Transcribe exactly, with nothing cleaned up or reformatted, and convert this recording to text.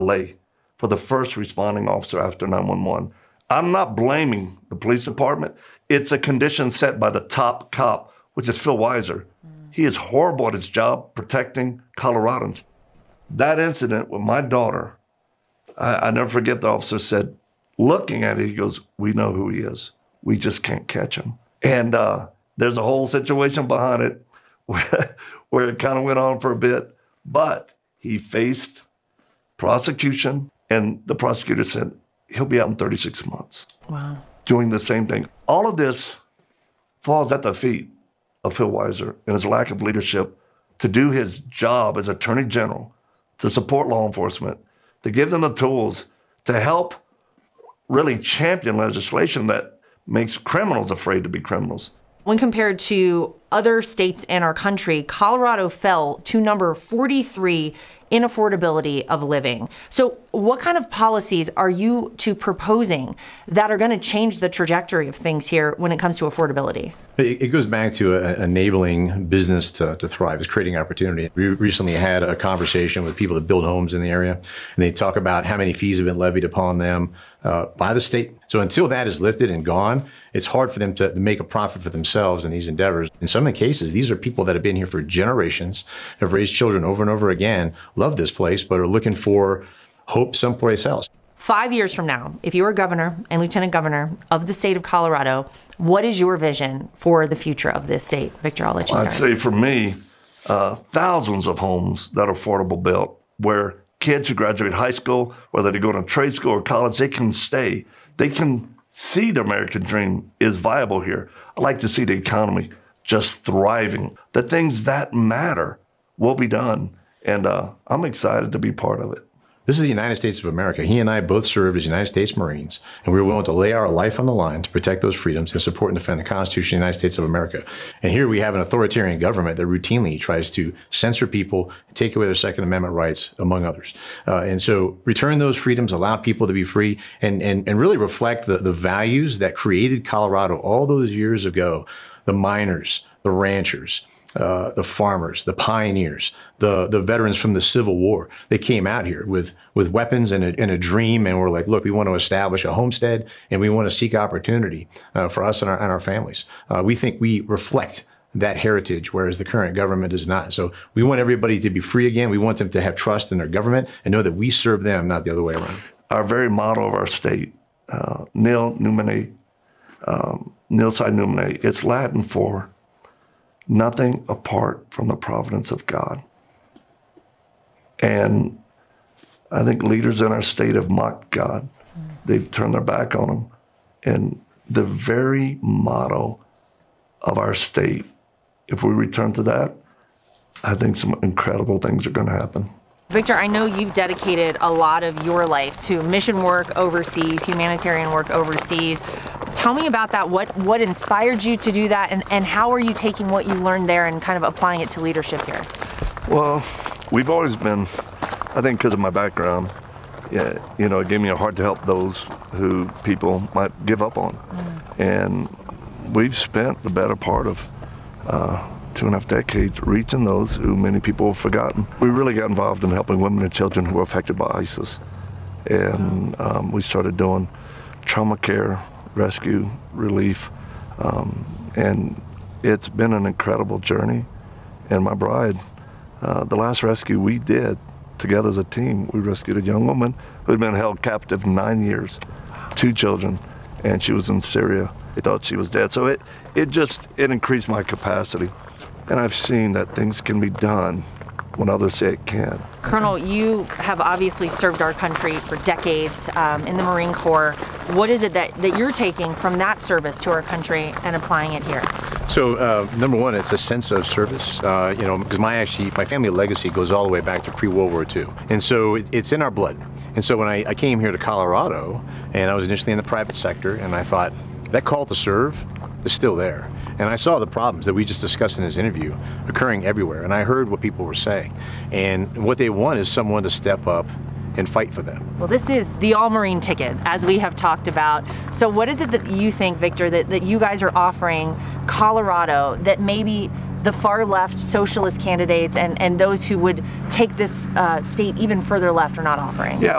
lay for the first responding officer after nine one one. I'm not blaming the police department. It's a condition set by the top cop, which is Phil Weiser. Mm. He is horrible at his job protecting Coloradans. That incident with my daughter, I, I never forget the officer said, looking at it, he goes, we know who he is. We just can't catch him. And uh, there's a whole situation behind it where, where it kind of went on for a bit, but he faced prosecution, and the prosecutor said, he'll be out in thirty-six months. Wow. Doing the same thing. All of this falls at the feet of Phil Weiser and his lack of leadership to do his job as Attorney General, to support law enforcement, to give them the tools to help really champion legislation that makes criminals afraid to be criminals. When compared to other states in our country, Colorado fell to number forty-three in affordability of living. So what kind of policies are you two proposing that are going to change the trajectory of things here when it comes to affordability? It, it goes back to uh, enabling business to, to thrive. It's creating opportunity. We recently had a conversation with people that build homes in the area, and they talk about how many fees have been levied upon them uh, by the state. So until that is lifted and gone, it's hard for them to make a profit for themselves in these endeavors. In some cases, these are people that have been here for generations, have raised children over and over again, love this place, but are looking for hope someplace else. Five years from now, if you are governor and lieutenant governor of the state of Colorado, what is your vision for the future of this state? Victor, I'll let you start. I'd say for me, uh, thousands of homes that are affordable built, where kids who graduate high school, whether they go to trade school or college, they can stay. They can see the American dream is viable here. I like to see the economy just thriving. The things that matter will be done. And uh, I'm excited to be part of it. This is the United States of America. He and I both served as United States Marines, and we were willing to lay our life on the line to protect those freedoms and support and defend the Constitution of the United States of America. And here we have an authoritarian government that routinely tries to censor people, take away their Second Amendment rights, among others. Uh, and so return those freedoms, allow people to be free, and, and, and really reflect the, the values that created Colorado all those years ago. The miners, the ranchers, Uh, the farmers, the pioneers, the the veterans from the Civil War. They came out here with with weapons and a, and a dream, and were like, look, we want to establish a homestead, and we want to seek opportunity uh, for us and our, and our families. Uh, we think we reflect that heritage, whereas the current government does not. So we want everybody to be free again. We want them to have trust in their government and know that we serve them, not the other way around. Our very motto of our state, uh, Nil Numine, um, Nil Sine Numine, it's Latin for nothing apart from the providence of God. And I think leaders in our state have mocked God. They've turned their back on him. And the very motto of our state, if we return to that, I think some incredible things are going to happen. Victor, I know you've dedicated a lot of your life to mission work overseas, humanitarian work overseas. Tell me about that. What what inspired you to do that, and, and how are you taking what you learned there and kind of applying it to leadership here? Well, we've always been, I think because of my background, yeah, you know, it gave me a heart to help those who people might give up on. Mm. And we've spent the better part of uh, two and a half decades reaching those who many people have forgotten. We really got involved in helping women and children who were affected by ISIS. And um, we started doing trauma care, rescue, relief, um, and it's been an incredible journey. And my bride, uh, the last rescue we did together as a team, we rescued a young woman who had been held captive nine years, two children, and she was in Syria. They thought she was dead. So it, it just, it increased my capacity. And I've seen that things can be done when others say it can't. Colonel, you have obviously served our country for decades um, in the Marine Corps. What is it that, that you're taking from that service to our country and applying it here? So, uh, number one, it's a sense of service, uh, you know, because my actually, my family legacy goes all the way back to pre-World War Two. And so it, it's in our blood. And so when I, I came here to Colorado, and I was initially in the private sector, and I thought, that call to serve is still there. And I saw the problems that we just discussed in this interview occurring everywhere. And I heard what people were saying. And what they want is someone to step up and fight for them. Well, this is the all-Marine ticket, as we have talked about. So what is it that you think, Victor, that, that you guys are offering Colorado that maybe the far left socialist candidates and, and those who would take this uh, state even further left are not offering? Yeah,